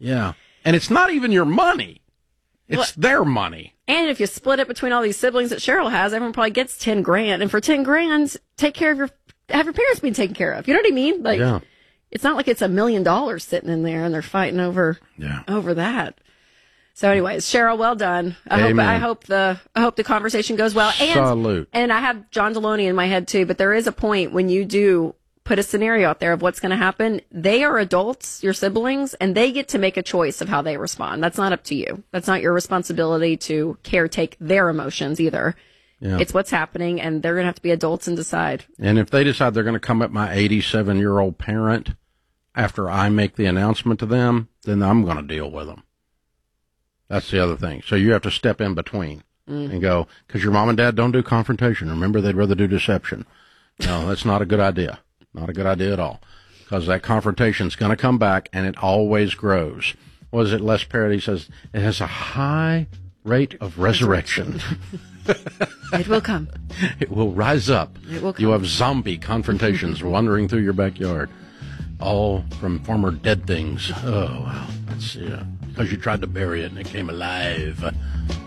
Yeah. And it's not even your money. It's their money. And if you split it between all these siblings that Cheryl has, everyone probably gets $10,000. And for $10,000, have your parents being taken care of. You know what I mean? Like, It's not like it's $1 million sitting in there and they're fighting over that. So anyways, Cheryl, well done. I hope the conversation goes well. And, Salute. And I have John Deloney in my head too, but there is a point when you do put a scenario out there of what's going to happen. They are adults, your siblings, and they get to make a choice of how they respond. That's not up to you. That's not your responsibility to caretake their emotions either. Yeah. It's what's happening, and they're going to have to be adults and decide. And if they decide they're going to come at my 87-year-old parent after I make the announcement to them, then I'm going to deal with them. That's the other thing. So you have to step in between and go, because your mom and dad don't do confrontation. Remember, they'd rather do deception. No, that's not a good idea. Not a good idea at all. Because that confrontation's going to come back, and it always grows. What is it? Les Parody says, it has a high rate of resurrection. It will come. It will rise up. It will come. You have zombie confrontations wandering through your backyard. All from former dead things. Oh, wow. That's because you tried to bury it and it came alive.